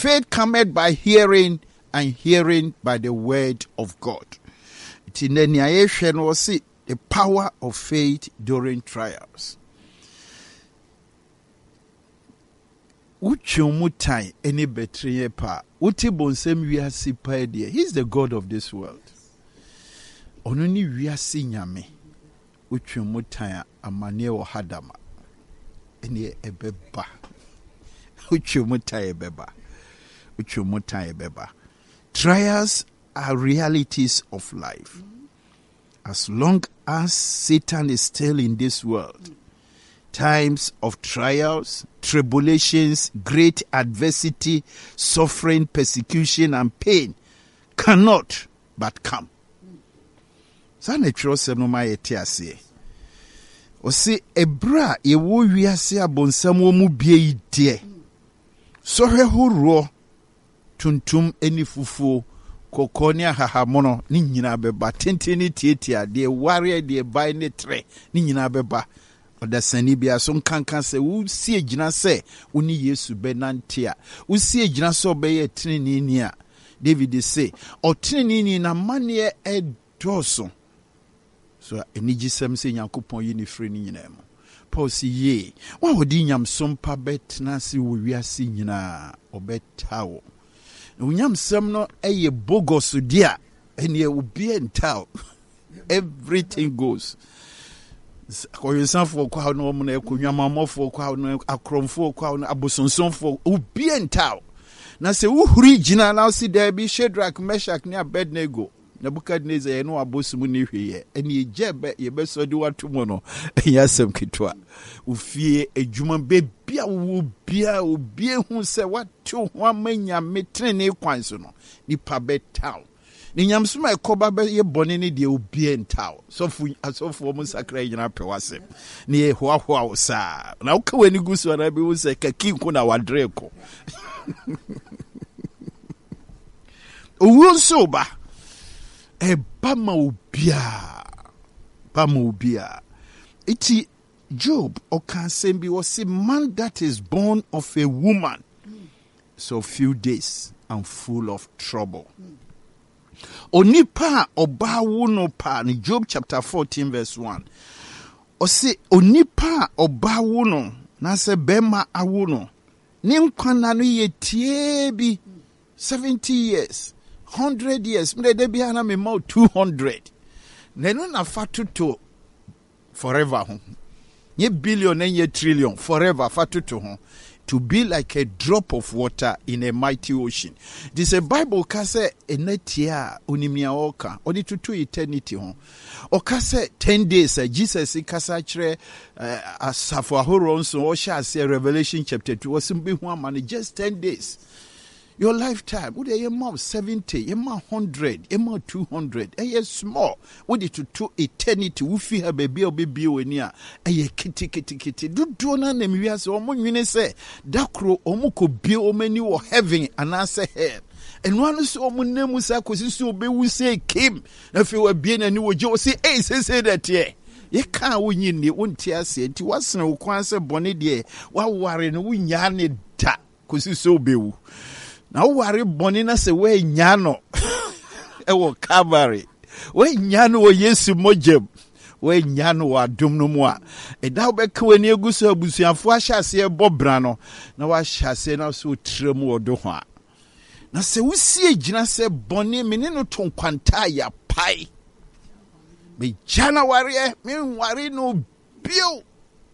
Faith cometh by hearing, and hearing by the word of God. The power of faith during trials. He's the God of this world. Only we are seeing yame. Uchumutaya amane o hadama. Eni ebeba. Uchumutaya ebeba. Trials are realities of life. As long as Satan is still in this world, times of trials, tribulations, great adversity, suffering, persecution, and pain cannot but come. Sana trose no ma yete ase. O se ebra ye wo wiase abonsam wo mu bie ide. So hwehoro tuntum eni fufuo kokoni ahahamono ni nyina beba tenteni tietia de ware de bai ne tre ni nyina beba odasani bia so nkankan se wo sie gina se woni Yesu benantia wo sie gina so obeye tinini ni a David say o tinini na mane edoso so enigisem se Nyankopon yi ni free ni nyina mu Paul si ye wa wodi nyamsom pa betna se wo wiase nyina obetawo unyam sem no eye bogos dia ene obi entao everything goes koyensanfo kwa no mo na ekonwamamofo kwa no akromfo kwa no abosonsonfo obi entao na se uhuri gina na si there bi Shadrach, Meshach ne Abednego Nebukadnezar ye no abosumu ni hweye ene ejebe ye besodi watomo no yasem kitwa ufie ejuma bebia wo bia obi hu se watu ho amanya metrene kwan so no nipa betaw ni nyamsoma ekoba be ye bone ne de obi entaw asofo mo sakra nyina pewase ni ye hoahoa wo sa na wo kawani gusu na be wo se kakinko na wadreko owo so ba Bama ubia. Iti Job Okansembi was a man that is born of a woman. So few days and full of trouble. Onipa oba wuno pa ni Job chapter 14 verse 1. Ose onipa oba wuno na se bema awuno. Ni nkwana no yetie bi 70 years. 100 years, me de biana me more 200. Neno na fatu to forever home. Ye billion and ye trillion forever fatu to home. To be like a drop of water in a mighty ocean. This a Bible kase enetia unimia oka oni to eternity home. Okase 10 days Jesus kasa chre asafo ahoro so o sha say Revelation chapter 2 wasimbi hu amane just 10 days. Your lifetime, would you mouth 70, you mouth 100, you mouth 200, and you're small. Would it to eternity? We feel a baby or baby when you are a kitty. Do none them we are so many say, Dakro Omuko be o many or heaven and answer head. And one so many name was so be we say Kim. If you were being a new Joe, say, say that ye. Ye can't win in the one tear said, it was no quansa bonnet dear, while worrying we yarn ta, cause so be. Now worry bonina se we nyano ewo Calvary we nyano wo Yesu mojem we nyano wa dum no mu a da obeka wani egusu abusuafo ahyase bobra no na wa hyase na so trem wodo ho a na se wusie gina se boni me ne no tonkwanta ya pai me January me worry no bio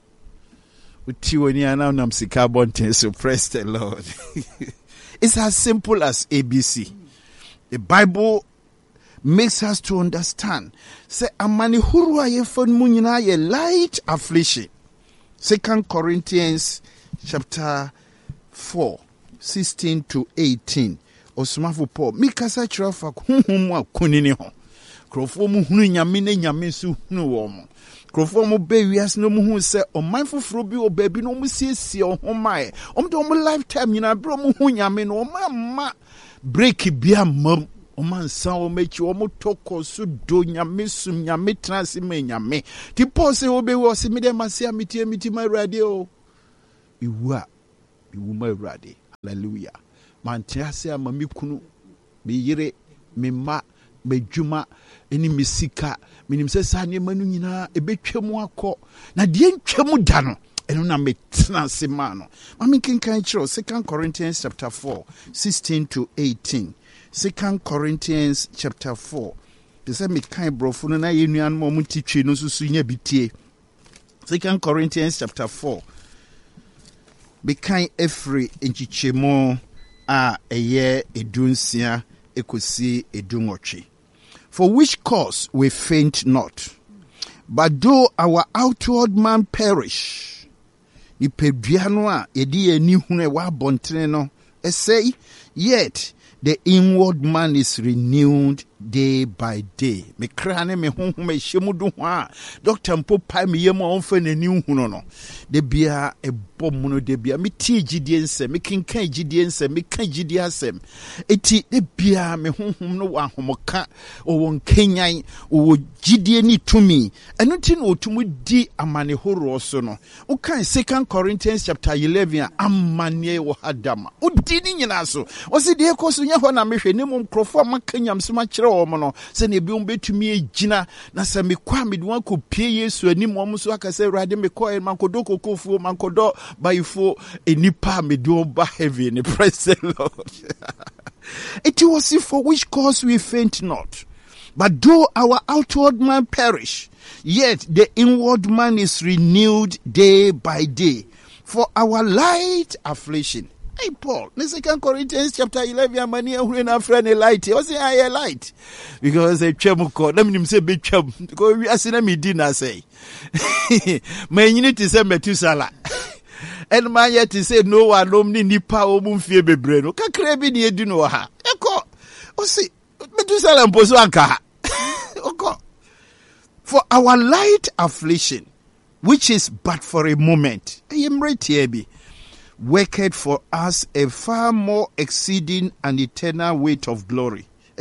uti wani ana nam sika bonten so praise the Lord. It's as simple as ABC. The Bible makes us to understand. Say amani hurua ye fon munyina ye light affliction. 2 Corinthians chapter 4, 16 to 18. Osmafo Paul. Mikasa chirafa huhumu wa kunini ho. Krofo mu hunu nyame ne nyame su hunu wo mo. Krofo mu be wias no mu hu se o mindful fro bi o baby no mu siesie o ho mae. O do mo lifetime nyina bro mu hu nyame no ma break bia mam o man san o mechi o mo toko so do nyame sum nyame transi me nyame. Ti pose o be wo se me dem asia miti ma radio. Iwu ma radio. Hallelujah. mantiase ama me kunu me yire me ma me dwuma eni me sika minim se sa ne manu nyina ebetwam akọ na de ntwam da no eno na metena se ma no mami kinkan kiro 2 Corinthians chapter 4 16 to 18 2 Corinthians chapter 4 they say me kan brofo no na yenuan mo mutitwe no susu nya bitie 2 Corinthians chapter 4 be kan every enchichemo a eye edunsia ekosi edunwotwe. For which cause we faint not, but though our outward man perish, ni peduano a yedi eni hune wa bontene no, say, yet the inward man is renewed day by day. Me krane me honhom me hyemudu ho a doctor mpo pai me yem onfa nani hunu no. De bia ebom no de bia me tie gidie nsem me kinkan gidie nsem me kan gidie asem. Eti de bia me honhom no wa homoka o won kenyan o gidie ni tumi. Eno ti no otumu di amane horo so no. O kan 2 Corinthians chapter 11 amane wo hadama. O di ni nyina so. O se de ekoso nya ho na mehwe ne mom krofo makanyam so ma omo se ne bi betumi egina na se me kwa me de ko pie Yesu anim omo so aka se Awurade me ko e mankodo kokofuo mankodo bayifo enipa me de ba heaven. Praise the Lord. It was for which cause we faint not, but though our outward man perish, yet the inward man is renewed day by day. For our light affliction. Hey Paul, in 2 Corinthians chapter 11, many are friend light. He was a light because a chemuko. Let me say big chum because we are seeing me dinner say. My unity say Metusala. And my yet to say no one omni nipa omum fie bebreno. Ka krebi ni edino ha. Eko. O see Metusala mposo anka. Oko. For our light affliction, which is but for a moment. I am right here be. Worked for us a far more exceeding and eternal weight of glory.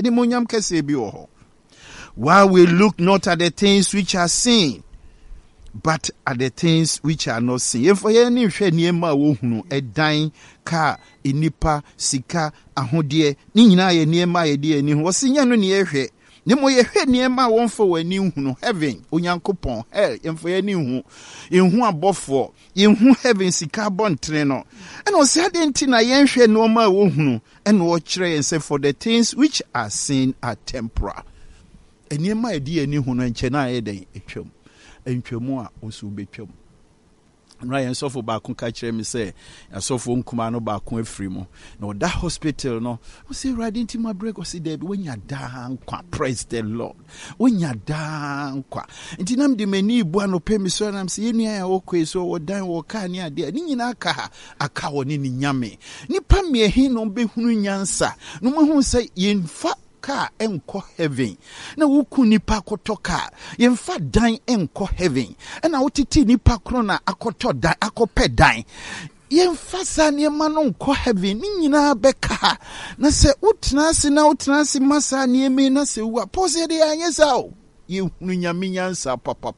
While we look not at the things which are seen, but at the things which are not seen. If we any niema wohunu edan ka inipa sika ahodie ni nyina ye niema ye de ani ho sinya no ne yehwe ne mo yehwe niema wonfo wani hunu heaven onyankopon hell emfo ye ni hu enhu abofo yenhu heaven sika bontre no ena o se ade nti na yenhwe no ma wohunu ena o kire yen say for the things which are seen are temporal eniema ye de ani hu no enche na ye den etwam entwemu a osu betwam Ryan sofo ba kun ka kire me say sofo nkuma no ba kun afiri mu na that hospital no o say right into my break o say there when you down kwa praise the Lord when you down kwa nti nam de mani bu anope mi so nam say yenu ya okwe so o dan wo ka ni ade ni nyina aka woni ni nyame nipa me hin no be hunu nyansa no mo hu say yenfa ka enko heaven na wuku nipa kotoka yemfa dan enko heaven na wotiti nipa kro na akoto dan akope dan yemfa sane ma no enko heaven ni nyina beka na se utna se masa ne me na se wa pose de anyesa o ye hunu nyame nyansa papa.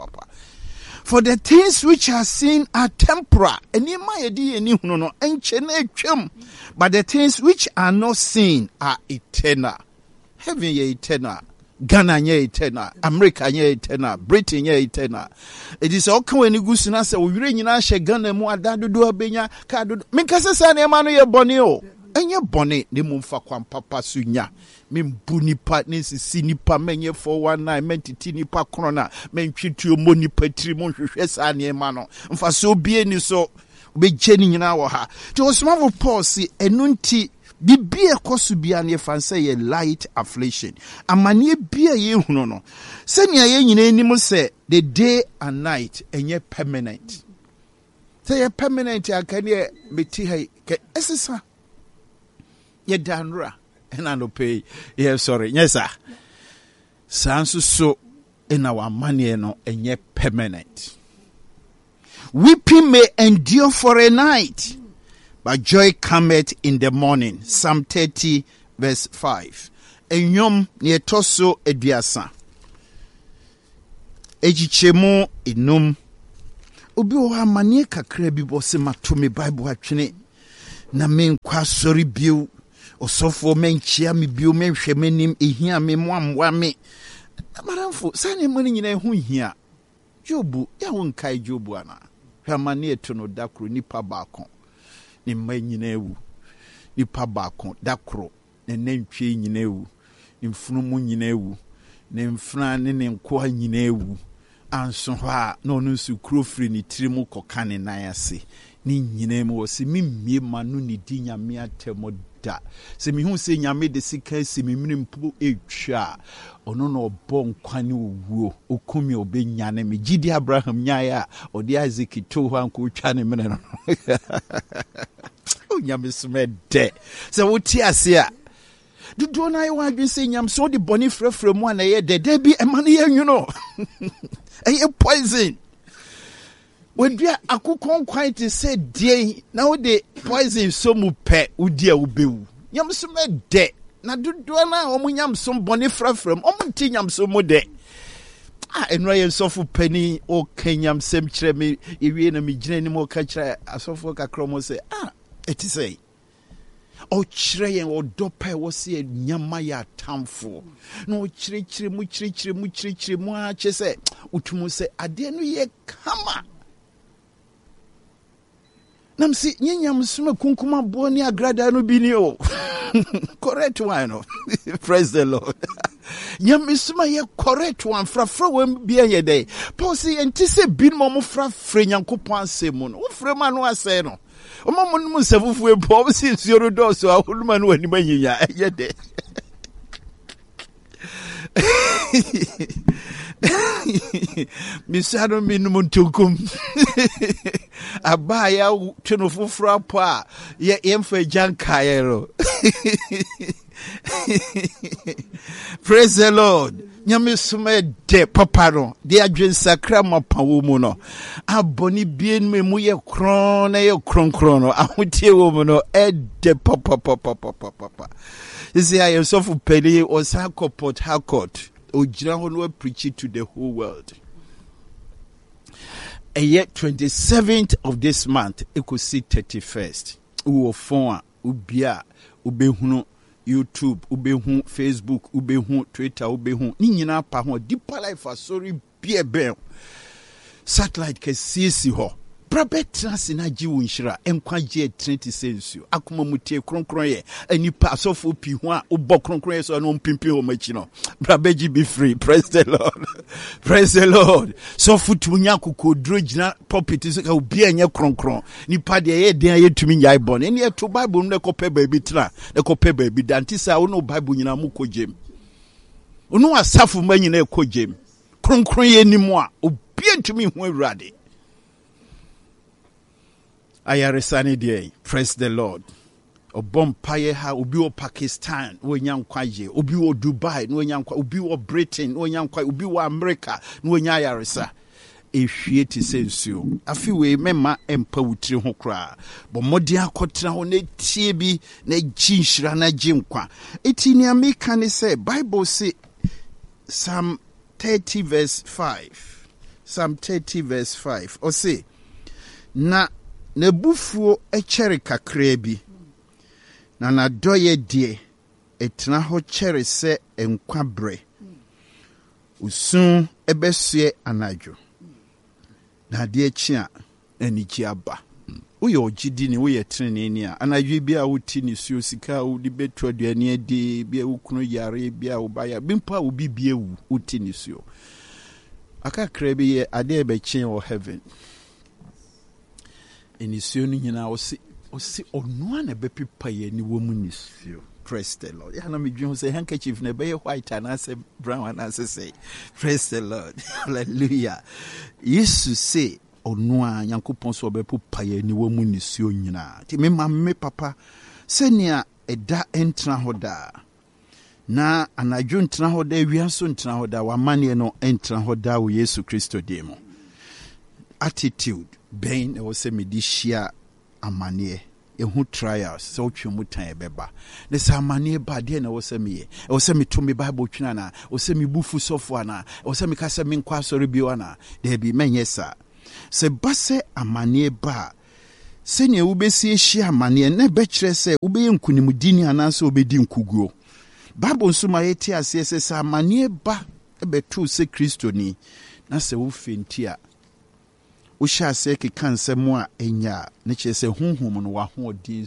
For the things which are seen are temporal. Enima yedi eni hunu no enche na etwam. But the things which are not seen are eternal. Heaven ye eternal. Ghana ye eternal. America ye eternal. Britain ye eternal. It is all when you go to say, we really not share Ghana more than do a benya. Minkasa san emano ye boni o. Enye boni ne mumfa kwa papa sunya. Mimbuni partners si nipa menye 419 mentiti nipa krona mentwitu moni patri mon hwehwe san emano. Mfa so bie ni so be jeni nyina wo ha. To osmavo Paul si enunti bibie kosu bia ne fanse ye light affliction amane bia ye hunu no se nia ye nyina anim se the day and night enye permanent se ye permanent akane meti hai ke esisa ye danra ena no pay ye sorry yes sir sansu so ena wa mane no enye permanent. Weeping may endure for a night, but joy cometh in the morning. Psalm 30 verse 5. Enyom ne toso eduasa. Ejichemu inum. Obi o amane kakra bi bo se matome Bible atwene. na menkwa sori bio osofo menchia me bio menhwe manim ehia me moamwa me maramfo sane mani nyina hu hia Jobu ya wonkai Jobu ana hwamane eto no dakro nipa baako ni mma nyina ewu nipa baako dakro ne nantwie nyina ewu ni mfunumu nyina ewu ne mfra ne nkoa nyina ewu anso ha na onu su krofri ni tirimu kokane nan ase ni nyina mu wosi mimmie manu ni di nyame atemo da se mi hu se nyame de sika se mi mrimpo etwa ono no obo nkwane owuo okumi obenya me gidi Abraham nyaaya odi Isaac to ho anko twa ne mene no o nyame smede se woti ase a dudu na ye wadwen se nyam so de boni frefre mu ana ye de bi emane ye nwuno eye poison Wodua akukon kwan te se die na wo de poison so mu pe udi a ubewu nyam so me de na dodo na omunyam so bone frafram omunti nyam so mu de enro ye sofu pani o kenyam sem kire me ewie na me gina ni mo ka kire asofo kakromo se eti sei o kire yen o dopa wo se nyama ya tamfo no kire mu a chese utumu se ade no ye kama Nam si nyam suma kunkuma boni agrada no bini o. Correct one no. Praise the Lord. Nyam suma ye correct one frafra wem bia ye dey. Paul si entise bin mo frafra nyankopon asemu no. Wo frema no ase no. O ma mo no sefufu e bo si nsioro do so ahuluma no ani manyinya ye dey. Misado minimum tukum abaya tweno fufura po a ye emfa jankaero. Praise the Lord. Nyame sume de papa no de adwen sakra mapawo mu no aboni bien mu ye kron na ye kronkron no ahotie wo mu no de papa isi aye so fu peli o sako Port Harcourt ogira ho no preach to the whole world. A year 27th of this month ekosi 31st uwo phone ubia ubehunu YouTube ubehu Facebook ubehu Twitter ubehu ni nyina pa ho Deeper Life sorry bie ben satellite ke sisi ho Prabetra sinaji wunshira enkwaje Trinity sensu akoma mutie kronkron ye anipa asofo pi ho a obo kronkron ye so no mpimpi ho machi no brabeji be free. Praise the Lord. Praise the Lord. So futu nyakoko dro gina pulpit so ka obi anya kronkron nipa de ye den ye tumi nyai bon ene ye to Bible no kope baabi tra ne kope baabi dantisa wo no Bible nyina mu kojem ono asafo ma nyina kojem kronkron ye nimu a obi antumi ho awurade ayaresani dey. Praise the Lord. Obompaye ha obi wo Pakistan wo nyankwaje obi wo Dubai no nyankwa obi wo Britain no nyankwa obi wo America no nya ayaresa ehwie ti sensuo afi we mema empa wutiri ho kra bo modi akotra ho na tie bi na ginhira na ginkwa eti ni ameka ne say Bible say Psalm 30 verse 5 o say na bufuo echere kakra bi na nadoye die etna ho chere se enkwabre usun ebesue anajo na de chia aniki aba uyo ogidi ni uye trene ni a anajo bia wuti ni suo sika udi betu aduane adi bia wukunu yare bia ubaya bimpa ubi bia wuti ni suo akakra bi ye ade ebe chen o heaven enisuo ni nyina osi onua na be pipa ye ni wo mu nisuo. Praise the Lord. Ya na me dwen say handkerchief na be white and as brown and say praise the Lord. Hallelujah. Yesu say onua Nyankopon so be pipa ye ni wo mu nisuo nyina. Ti me mamme papa senia eda entra hoda na anadwo ntra hoda wiaso ntra hoda wa mane no entra hoda wo Yesu Kristo demo attitude ben e wo se me di hia amane ehu trials so twemu tan beba ne sa amane ba de na wo se me e wo se me to me Bible twina na wo se me bufu sofo na wo se me ka se me nkwa sori bi wana de bi menye sa se base amane ba sɛnea wobɛsi ahyi amanneɛ na bɛkyerɛ sɛ wobɛyɛ nkonimdini anaasɛ wobɛdi nkuguo. Bible nso ma yɛte aseɛ sɛ sɛ amanneɛ ba ɛbɛtoo sɛ kristoni na sɛ wofenti a wohyɛ aseɛ keka nsɛm a ɛnya a ne kyerɛ sɛ honhom no wahoɔden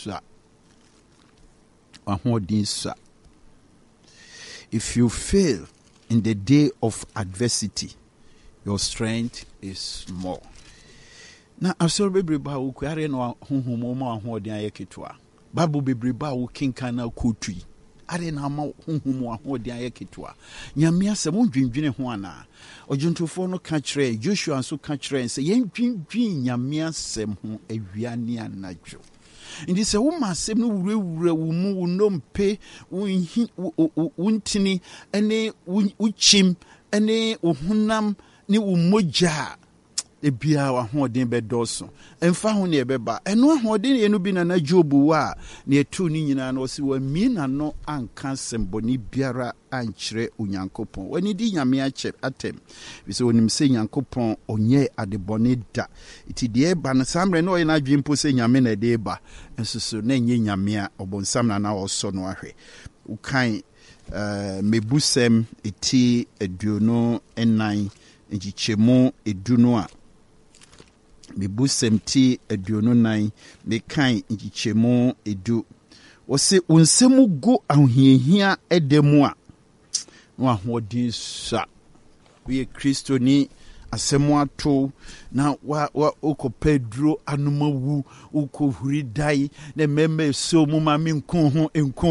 sua. If you fail in the day of adversity, your strength is small. Na asɔre bebrebe a wokuare na honhom ma wahoɔden ayɛ ketewa. Bible bebrebe a wokenkan na kotui are na ama honhom wahoɔden ayɛ ketewa. Nyame asɛm wondwindwene ho ana. Ɔdwontofo no ka kyerɛ, Joshua nso ka kyerɛ sɛ yɛndwindwin Nyame asɛm ho awia ne anadwo. Nti sɛ woma asɛm no wurawura wo mu, wo nnompe, wo ntini ne wo kyim ne wo honam ne wo mogya ebia wahoɔden bɛdɔso. Ɛmfa ho ne ɛbɛba. Ɛno ahoɔden yɛ no bi na Job wa ne ɛtoo ne nyinaa no ɔse wamie n'ano anka asɛmbɔne biara ankyerɛ Onyankopɔn. Wani di Nyame atɛm. Bisɛ onim sɛ Nyankopɔn ɔnyɛ adebɔne da. Iti deɛ ɛba no saa mmerɛ na ɔyɛ n'adwene mpo sɛ Nyame na ɛde ba. Nso so na ɛnyɛ Nyame a ɔbɔnsam na ɔsɔ no ahwɛ. Wokan mebusɛm eti 24 nkyekyɛmu edu no a mebusɛm ti 24 mekan nkyekyɛmu edu wɔse wo nsɛm go ahohiahia ɛda mu a na ahoɔden sua. Woyɛ kristoni asɛm ato na wokɔpɛ duro anomawu wokɔhuri dai na mmɛmɛ so mu ma me nko ho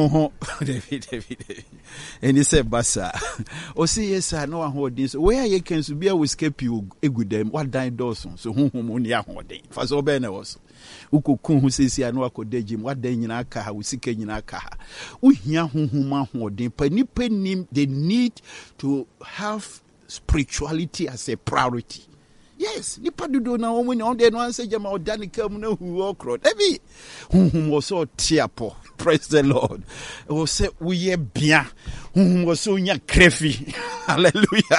ɛni sɛ basa ɔse yɛ saa na wahoɔden so wɔyɛ a yɛka nso bia wo sika pii egu dam wadan dɔɔso so honhom ne ahoɔden fa sɛ ɔbɛn na wɔ so wokɔku ho sɛsi a na wakɔda gyim wadan nyinaa ka ha wo sika nyinaa ka ha wohia honhom ahoɔden pa nipa nim the need to have spirituality as a priority. Yes, nipa dodo na women on the one say jama odani kam na hu okro. Ebi honhom was so tiapo. Praise the Lord. O say we ye bia. Honhom was so nya krefi. Hallelujah.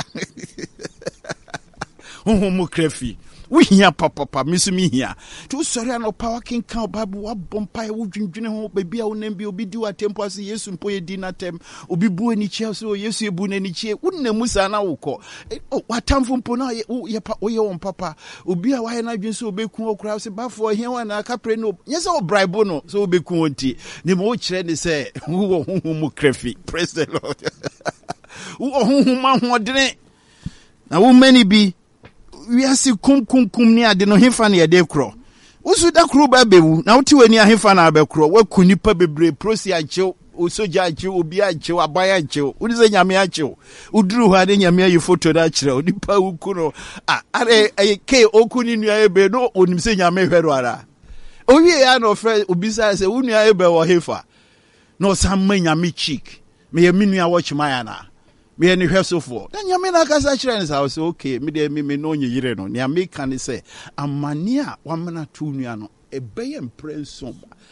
Honhom krefi. We hear papa misumi here. To sorry no power king kan Bible wa bompa wo dwindwene ho baby a wo nam bi obi di watempo ase Yesu mpo ye di natem obi bu ani chia so Yesu ebu na ni chie wonnamu sa na wokɔ watamfo mpo na ye won papa obi a wahe na dwen so obeku okura se bafo hia wa na kapre no nyese o bribe no so obeku onti ne mo kyerɛ ne sɛ wo honhom krefi. Praise the Lord. Wo honhom ahodene na wo mani bi wiase kum ni ade no hefa na yɛde korɔ wosu da kro ba bewu na wote wani ahefa na abɛkorɔ waku nipa bebre prosi agyew osoja agyew obi agyew abaya agyew wodi sɛ Nyame agyew uduru hɔ ade Nyame ayi foto da kyerɛ nipa wuku no are ke oku ni nua ebe no onim sɛ Nyame hwɛro ara owie ya no frɛ obi sa sɛ wo nua ebe wɔ hefa no sam Nyame cheek me yɛ minua wɔ chimaya na me ni hwesofo na Nyame na kasa kyerɛ ne sa wo sɛ okay me de me no onye yire no ne Nyame ka ne sɛ amane a wamana to nua no ɛbɛyɛ mprɛnso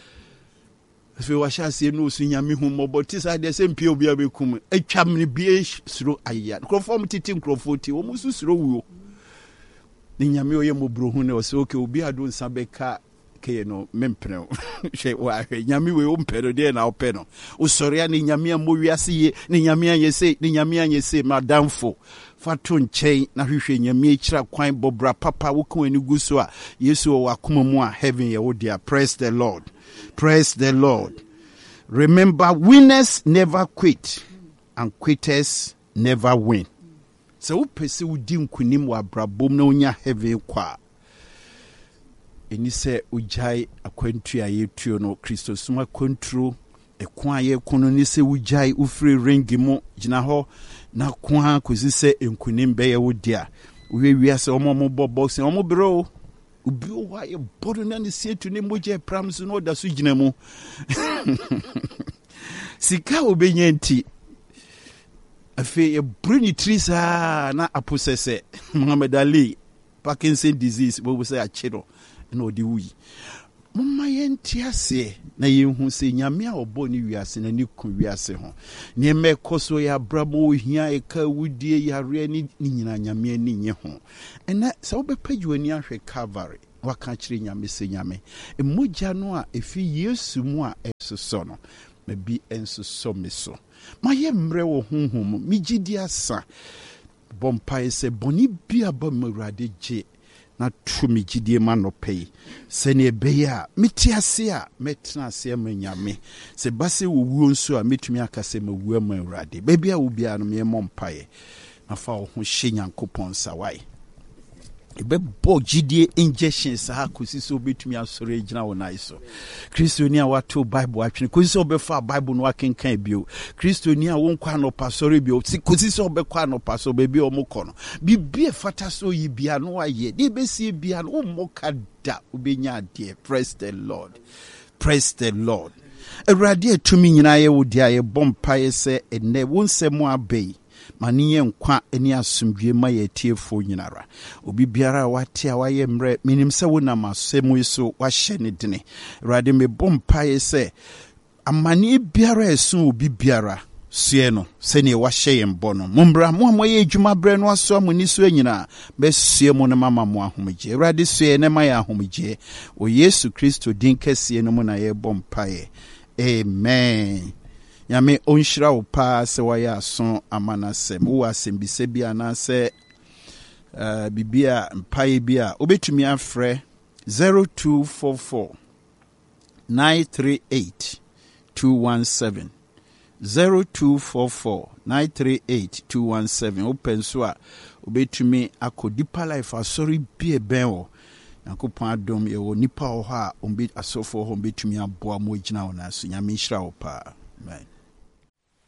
afi wa hyase no so Nyame hu mobɔti sa de sɛ mpie obi abekum atwam ne bie suro ayya nkrofo titi nkrofo ti wo musu suro wuo ne Nyame oyɛ mobro hu ne wo sɛ okay obi ado nsa bɛka ke no mempeno hwe wa hwe Nyame we o mpeno de na openo o sɔre ne Nyame a mowiase ye ne Nyame anyese madamfo fato nkyɛn na hwehwɛ Nyame kyira kwan bobra papa wo kan ani gu so a Yesu o wakoma mu a heaven ye wo dia. Praise the Lord. Praise the Lord. Remember, winners never quit and quitters never win. So wo pese wo di nkunim wa brabom na onya heaven kwa eni sɛ ujai akwantu a yetuo no Kristo suma kontro ekwa ye kono ni sɛ ujai ufiri ringi mo gyina hɔ na kwa kosi sɛ enkunim bɛyɛ wo dia wiawia sɛ ɔmo bɔ box ɔmo bro obi o wa ye bodo na ne setu ne mogye pram so no da so gyina mu sika obenya nti afi ye bruni trisa na aposese Muhammad Ali Parkinson disease bo say achiro na odi wi mumma yenti ase na yehu se Nyame a obo ni wiase na ni ku wiase ho ne mekoso ya brabo hia eka wudie yare ni nyina Nyame ani nye ho ena se wo bepagwani ahwe Calvary waka kyerɛ nyame sɛ nyame mogya no a ɛfi yesu mu a ɛsosɔ no mabi ɛnsosɔ me so mayɛ mmerɛ wɔ honhom megyidi asa bɔ mpaeɛ sɛ bɔne bi aba mu Awurade gye na to me gyidie ma nɔpɛ yi sɛnea ɛbɛyɛ a mete ase a mɛtena ase ma nyame sɛ ba sɛ wɔwuo nso a mɛtumi aka sɛ mawua ma Awurade baabi a wo biara no meɛmmɔ mpaeɛ na fa wo ho hyɛ Nyankopɔn nsa wae ɛbɛbɔ gyidie injection saa kɔsi sɛ wobɛtumi asɔre agyina wo nan so kristoni a wato bible atwene kɔsi sɛ wobɛfa bible no wakenkan bio kristoni a wonkɔ anɔpa sɔre bio kɔsi sɛ wobɛkɔ anɔpa sɔ baabi a ɔmokɔ no bibia fata sɛ oyi bia no wayɛ de bɛsie bia no wommɔ ka da wobɛnya adeɛ. Praise the Lord. Awurade atumi nyinaa yɛ wo deɛ a yɛbɔ mpaeɛ sɛ ɛnnɛ wo nsɛm abɛi ma ne yɛ nkwa ani asomdwe ma yɛ tiefo nyinara obi biara a wate a wayɛ mmerɛ menim sɛ wonam asɛm yi so wahyɛ ne dene Awurade mebɔ mpaeɛ sɛ amane biara ɛso obi biara sue no sɛnea wahyɛ yɛn bɔ no mombra mo a moyɛ adwuma berɛ no aso amoni so nyinaa bɛsue mo no mama mo ahomegye Awurade sue ne ma yɛ ahomegye o Yesu Kristo din kɛseɛ no mu na yɛbɔ mpaeɛ. Amen. Nyame onhyira wo paa sɛ wayɛ aso ama n'asɛm wowɔ asɛmbisa bi anaasɛ bibi a mpaeɛ bi a wobɛtumi afrɛ 0244 938 217 0244 938 217 wopɛ nso a wobɛtumi akɔ Deeper Life asɔre bi ɛbɛn wɔ Nyankopɔn adom yɛwɔ nipa wɔ hɔ a asɔfoɔ hɔ wobɛtumi aboa mo agyina wo na so Nyame nhyira wo paa. Amen.